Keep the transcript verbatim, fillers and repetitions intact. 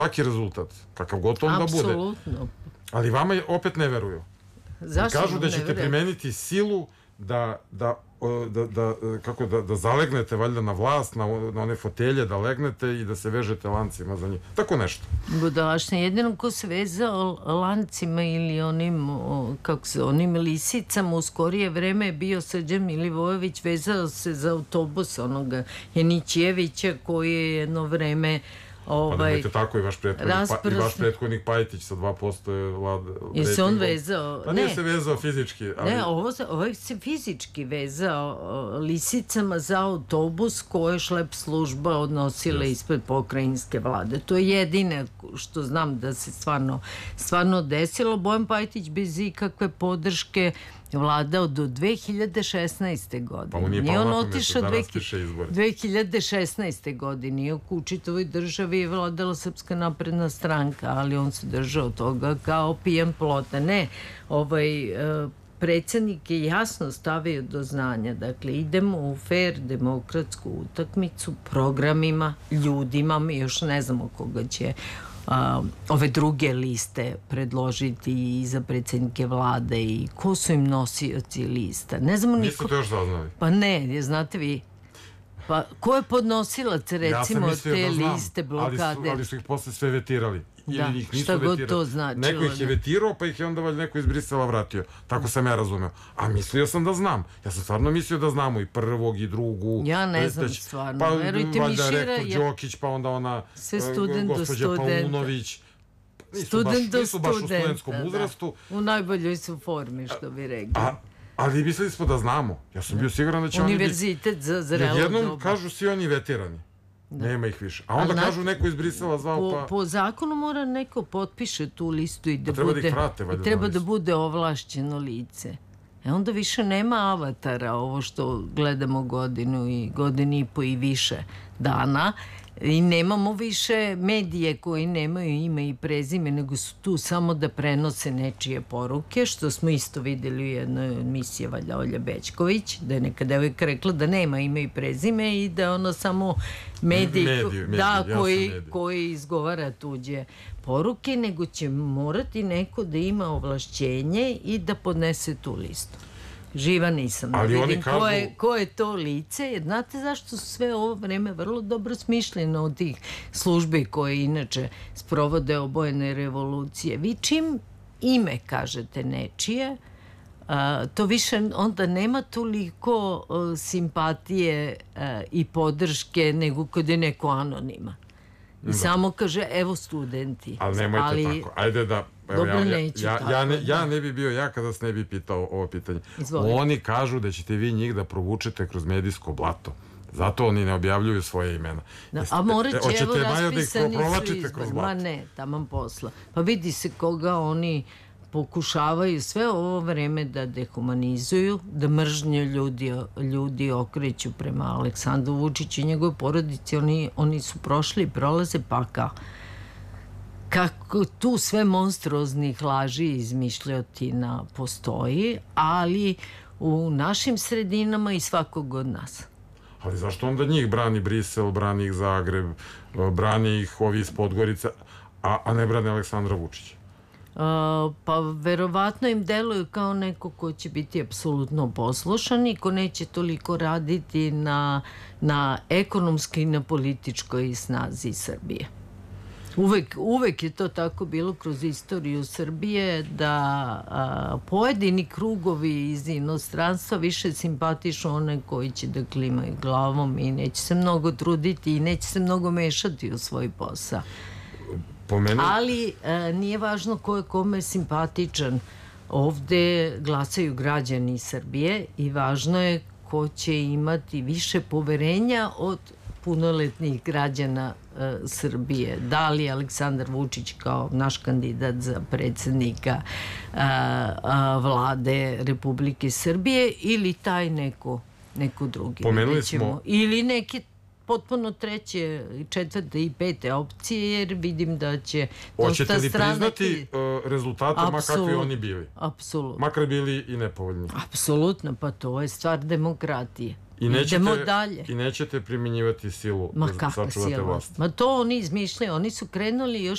svaki rezultat, kakav god on da bude. Apsolutno. Ali vama opet ne veruju. Zašto kažu da ne ćete veruju? primeniti silu da, da, da, da, kako, da, da zalegnete valjda na vlast, na, na one fotelje, da legnete i da se vežete lancima za njih. Tako nešto. Budalašno, jedino ko se vezao lancima ili onim, o, kako se, onim lisicama u skorije vreme je bio Srđan Milivojević, vezao se za autobus onoga Janićevića koji je jedno vreme Ovaj, pa nemojte tako, i vaš prethodnik, pa, i vaš prethodnik Pajtić sa dva posto je vlad... Je se on vezao? Pa nije se vezao fizički. Ali... Ne, ovo, ovo se fizički vezao lisicama za autobus koje je šlep služba odnosila yes. ispred pokrajinske vlade. To je jedine što znam da se stvarno, stvarno desilo. Bojan Pajtić bez ikakve podrške vladao do dve hiljade šesnaeste. godine. Pa on nije, nije on otišao dve hiljade šesnaeste. godine. Iako u čitavoj državi je vladala Srpska napredna stranka, ali on se držao toga kao pijan plota. Ne, ovaj... Uh, predsjednik je jasno stavio do znanja, dakle idemo u fair demokratsku utakmicu programima, ljudima, mi još ne znamo koga će a, ove druge liste predložiti i za predsjednike vlade i ko su im nosioci lista. Ne znamo niko... Niste to još saznali? Pa ne, znate vi, pa ko je podnosilac recimo ja te da znam, liste blokade? Ali su, ali su ih posle sve vetirali. Ili da, ih nisu šta god vetirali. to značilo. Neko ih je vetirao, pa ih je onda neko iz Brisela vratio. Tako sam ja razumeo. A mislio sam da znam. Ja sam stvarno mislio da znamo i prvog i drugu. Ja ne znam stvarno. Pa verujte mi, valjda Šira, rektor ja... Đokić, pa onda ona sve student do gospođa Paunović. Nisu student baš, nisu baš u studentskom da, uzrastu. Da. U najboljoj su formi, što bi rekli. A, ali mislili smo da znamo. Ja sam bio siguran da će Univerzitet oni biti... za zrelo doba. Jednom kažu svi oni vetirani. Da. Nema ih više. A onda a kažu neko iz Brisela zvao po, pa... Po zakonu mora neko potpiše tu listu i da treba bude... Da ih vrate, i treba da bude ovlašćeno lice. E onda više nema avatara, ovo što gledamo godinu i godinu i po i više dana. I nemamo više medije koji nemaju ime i prezime, nego su tu samo da prenose nečije poruke, što smo isto videli u jednoj emisiji valjda Olja Bećković, da je neka devojka rekla da nema ime i prezime i da ono samo medij, mediju, mediju, da, koji, koji izgovara tuđe poruke, nego će morati neko da ima ovlašćenje i da podnese tu listu. Živa nisam, da vidim kažu... ko, je, ko je to lice, jer znate zašto su sve ovo vreme vrlo dobro smišljene od tih službi koje inače sprovode obojene revolucije. Vi čim ime kažete nečije, a, to više onda nema toliko a, simpatije a, i podrške nego kad je neko anonima. I da. Samo kaže, evo studenti. Ali nemojte ali, tako, ajde da... Evo, dobro, ja, neću ja, tako. Ja ne, ja ne bi bio ja kada se ne bi pitao ovo pitanje. Izvolite. Oni kažu da ćete vi njih da provučete kroz medijsko blato. Zato oni ne objavljuju svoje imena. Da, a morat će, evo, raspisani su izbor. Ma ne, taman posla. Pa vidi se koga oni pokušavaju sve ovo vreme da dehumanizuju, da mržnju ljudi, ljudi okreću prema Aleksandru Vučiću i njegove porodici. Oni, oni su prošli, prolaze pa kao kako tu sve monstruoznih laži i izmišljotina postoji, ali u našim sredinama i svakog od nas. Ali zašto onda njih brani Brisel, brani ih Zagreb, brani ih ovi iz Podgorice, a, a ne brani Aleksandra Vučića? Uh, pa verovatno im deluju kao neko ko će biti apsolutno poslušan i ko neće toliko raditi na, na ekonomskoj i na političkoj snazi Srbije. Uvek, uvek je to tako bilo kroz istoriju Srbije da a, pojedini krugovi iz inostranstva više simpatišu one koji će da klimaju glavom i neće se mnogo truditi i neće se mnogo mešati u svoj posao. Pomenu... Ali a, nije važno ko je kome simpatičan. Ovde glasaju građani Srbije i važno je ko će imati više poverenja od punoletnih građana e, Srbije. Da li Aleksandar Vučić kao naš kandidat za predsjednika a, a, vlade Republike Srbije ili taj neko, neko drugi. Pomenuli smo... Ili neke potpuno treće, četvrte i pete opcije, jer vidim da će hoćete li priznati uh, rezultate ma kakvi oni bili? Apsolutno. Makar bili i nepovoljni. Apsolutno, pa to je stvar demokratije. I nećete, idemo dalje. I nećete primjenjivati silu Ma da sačuvate vlast. Ma to oni izmišljaju, oni su krenuli još